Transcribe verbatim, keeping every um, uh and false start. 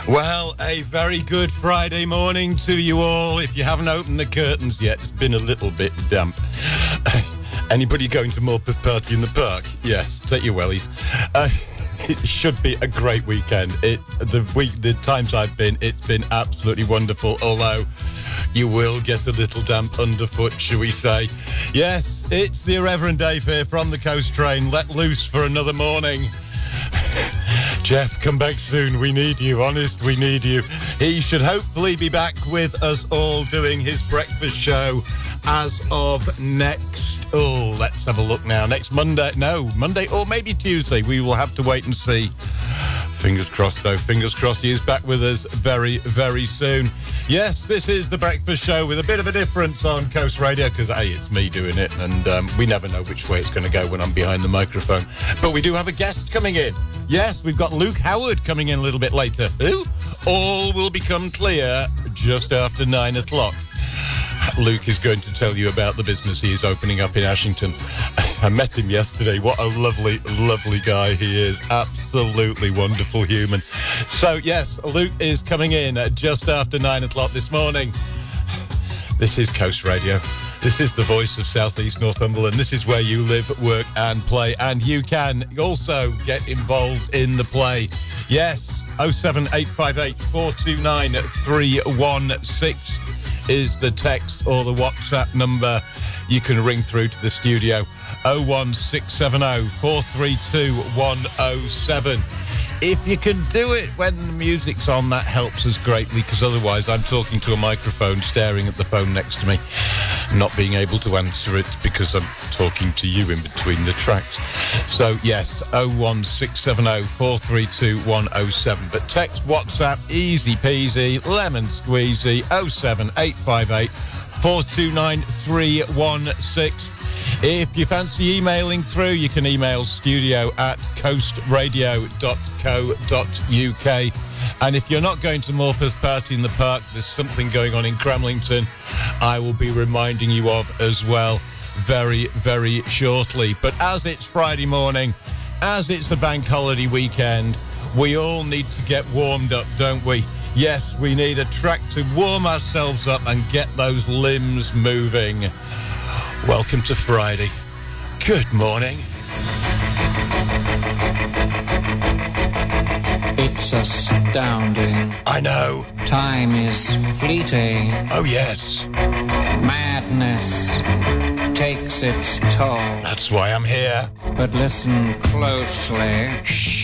Well, a very good Friday morning to you all. If you haven't opened the curtains yet, it's been a little bit damp. Anybody going to Morpeth Party in the Park? Yes, take your wellies. Uh, it should be a great weekend. It the week, the times I've been, it's been absolutely wonderful. Although you will get a little damp underfoot, shall we say? Yes, it's the Irreverend Dave here from the Coast Train. Let loose for another morning. Jeff, come back soon. We need you. Honest, we need you. He should hopefully be back with us all doing his breakfast show as of next, oh, let's have a look now. Next Monday, no, Monday or maybe Tuesday. We will have to wait and see. Fingers crossed, though. Fingers crossed he is back with us very, very soon. Yes, this is the breakfast show with a bit of a difference on Coast Radio because, hey, it's me doing it, and um, we never know which way it's going to go when I'm behind the microphone. But we do have a guest coming in. Yes, we've got Luke Howard coming in a little bit later. Who? All will become clear just after nine o'clock. Luke is going to tell you about the business he is opening up in Ashington. I met him yesterday. What a lovely, lovely guy he is. Absolutely wonderful human. So, yes, Luke is coming in just after nine o'clock this morning. This is Coast Radio. This is the voice of South East Northumberland. This is where you live, work and play. And you can also get involved in the play. Yes, oh seven eight five eight, four two nine, three one six is the text or the WhatsApp number. You can ring through to the studio. oh one six seven oh, four three two, one oh seven. If you can do it when the music's on, that helps us greatly, because otherwise I'm talking to a microphone, staring at the phone next to me, not being able to answer it because I'm talking to you in between the tracks. So, yes, oh one six seven oh, four three two, one oh seven. But text, WhatsApp, easy peasy, lemon squeezy, oh seven eight five eight, four two nine, three one six. If you fancy emailing through, you can email studio at coastradio dot co dot uk. And if you're not going to Morpeth Party in the Park, there's something going on in Cramlington I will be reminding you of as well very, very shortly. But as it's Friday morning, as it's a bank holiday weekend, we all need to get warmed up, don't we? Yes, we need a track to warm ourselves up and get those limbs moving. Welcome to Friday. Good morning. It's astounding. I know. Time is fleeting. Oh, yes. Madness takes its toll. That's why I'm here. But listen closely. Shh.